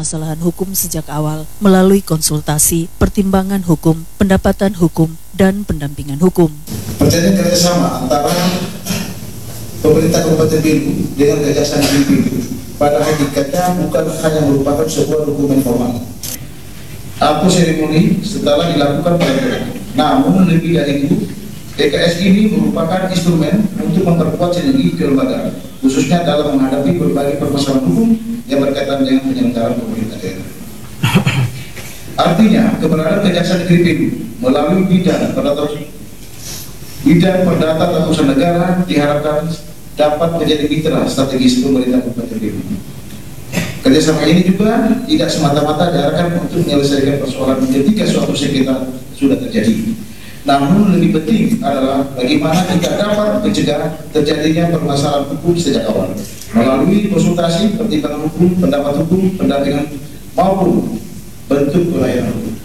permasalahan hukum sejak awal melalui konsultasi, pertimbangan hukum, pendapatan hukum, dan pendampingan hukum. Perjanjian kerjasama antara pemerintah Kabupaten Belu dengan Kejaksaan Negeri Belu pada hakikatnya bukan hanya merupakan sebuah dokumen formal atau seremoni setelah dilakukan pelaporan. Namun lebih dari itu, EKS ini merupakan instrumen untuk memperkuat sinergi kelembagaan, khususnya dalam menghadapi berbagai permasalahan hukum yang berkaitan dengan penyelenggaraan pemerintah daerah. Artinya, keberadaan Kejaksaan Negeri Belu melalui bidang perdata tata usaha negara diharapkan dapat menjadi mitra strategis pemerintah Kabupaten Belu. Kerjasama ini juga tidak semata-mata diarahkan untuk menyelesaikan persoalan ketika suatu sengketa sudah terjadi. Namun lebih penting adalah bagaimana kita dapat mencegah terjadinya permasalahan hukum sejak awal melalui konsultasi, pertimbangan hukum, pendapat hukum, pendampingan maupun bentuk pelayanan hukum.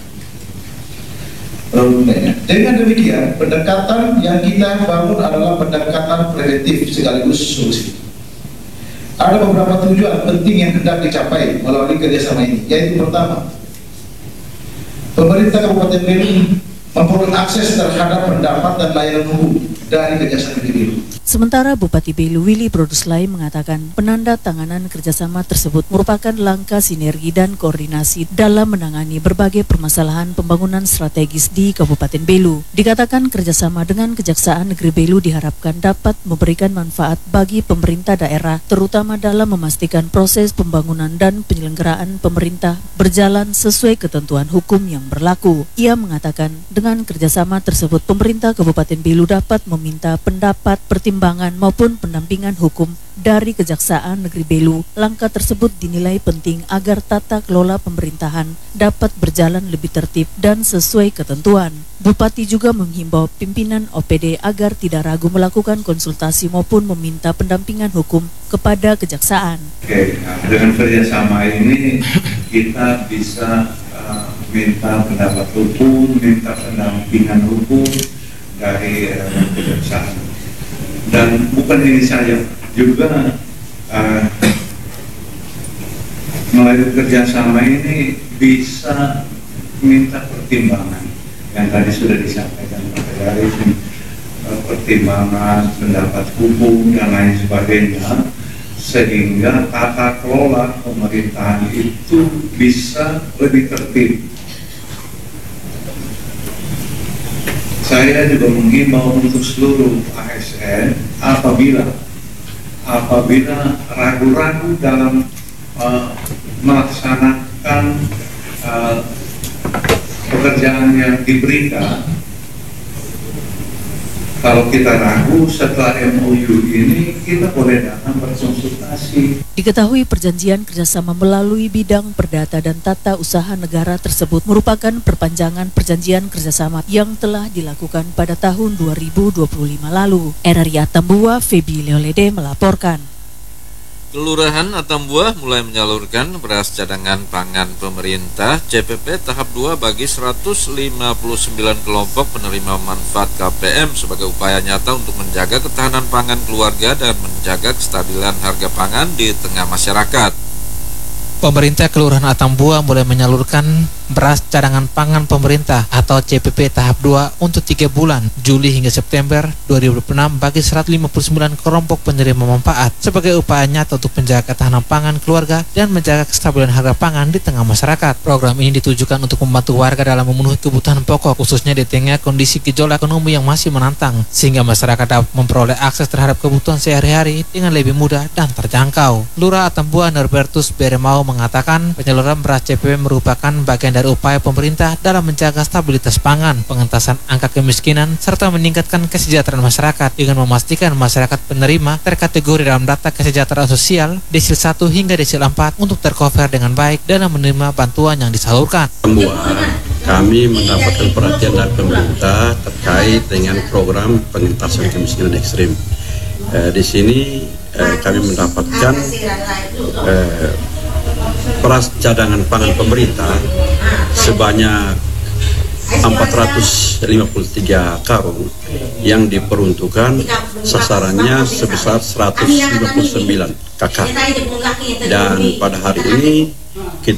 Dengan demikian, pendekatan yang kita bangun adalah pendekatan preventif sekaligus solusi. Ada beberapa tujuan penting yang hendak dicapai melalui kerjasama ini, yaitu pertama, pemerintah Kabupaten Belu memperoleh akses terhadap pendapat dan layanan hukum dari Kejaksaan Negeri Belu. Sementara Bupati Belu Willy Produslay mengatakan penandatanganan kerjasama tersebut merupakan langkah sinergi dan koordinasi dalam menangani berbagai permasalahan pembangunan strategis di Kabupaten Belu. Dikatakan kerjasama dengan Kejaksaan Negeri Belu diharapkan dapat memberikan manfaat bagi pemerintah daerah, terutama dalam memastikan proses pembangunan dan penyelenggaraan pemerintah berjalan sesuai ketentuan hukum yang berlaku. Ia mengatakan dengan kerjasama tersebut pemerintah Kabupaten Belu dapat meminta pendapat, pertimbangan maupun pendampingan hukum dari Kejaksaan Negeri Belu. Langkah tersebut dinilai penting agar tata kelola pemerintahan dapat berjalan lebih tertib dan sesuai ketentuan. Bupati juga menghimbau pimpinan OPD agar tidak ragu melakukan konsultasi maupun meminta pendampingan hukum kepada Kejaksaan. Dengan kerjasama ini kita bisa minta pendapat hukum, minta pendampingan hukum dari Kejaksaan. Dan bukan ini saja, juga melalui kerjasama ini bisa minta pertimbangan yang tadi sudah disampaikan Pak Dari, pertimbangan, pendapat hukum dan lain sebagainya, sehingga tata kelola pemerintahan itu bisa lebih tertib. Saya juga menghimbau untuk seluruh ASN apabila ragu-ragu dalam melaksanakan pekerjaan yang diberikan, kalau kita ragu setelah MOU ini, kita boleh datang berkonsultasi. Diketahui perjanjian kerjasama melalui bidang perdata dan tata usaha negara tersebut merupakan perpanjangan perjanjian kerjasama yang telah dilakukan pada tahun 2025 lalu. RRI Atambua, Febi Leolede melaporkan. Kelurahan Atambua mulai menyalurkan beras cadangan pangan pemerintah CPP tahap 2 bagi 159 kelompok penerima manfaat KPM sebagai upaya nyata untuk menjaga ketahanan pangan keluarga dan menjaga kestabilan harga pangan di tengah masyarakat. Pemerintah Kelurahan Atambua mulai menyalurkan beras cadangan pangan pemerintah atau CPP tahap 2 untuk 3 bulan, Juli hingga September 2026 bagi 159 kelompok penerima manfaat sebagai upaya nyata untuk menjaga ketahanan pangan keluarga dan menjaga kestabilan harga pangan di tengah masyarakat. Program ini ditujukan untuk membantu warga dalam memenuhi kebutuhan pokok, khususnya di tengah kondisi gejolak ekonomi yang masih menantang, sehingga masyarakat dapat memperoleh akses terhadap kebutuhan sehari-hari dengan lebih mudah dan terjangkau. Lurah Atambua Norbertus Beremau mengatakan penyaluran beras CPP merupakan bagian dari upaya pemerintah dalam menjaga stabilitas pangan, pengentasan angka kemiskinan, serta meningkatkan kesejahteraan masyarakat dengan memastikan masyarakat penerima terkategori dalam data kesejahteraan sosial desil 1 hingga desil 4 untuk tercover dengan baik dalam menerima bantuan yang disalurkan. Kami mendapatkan perhatian dari pemerintah terkait dengan program pengentasan kemiskinan ekstrim. Di sini kami mendapatkan beras cadangan pangan pemerintah sebanyak 453 karung yang diperuntukkan sasarannya sebesar 159 kakak. Dan pada hari ini